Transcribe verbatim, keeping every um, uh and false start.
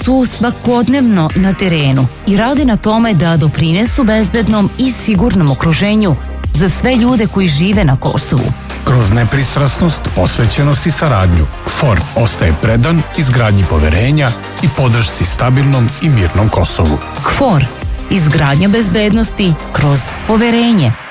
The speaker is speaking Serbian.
su svakodnevno na terenu i rade na tome da doprinesu bezbednom i sigurnom okruženju za sve ljude koji žive na Kosovu. Kroz nepristrasnost, posvećenost i saradnju, KFOR ostaje predan izgradnji poverenja i podršci stabilnom i mirnom Kosovu. KFOR, izgradnja bezbednosti kroz poverenje.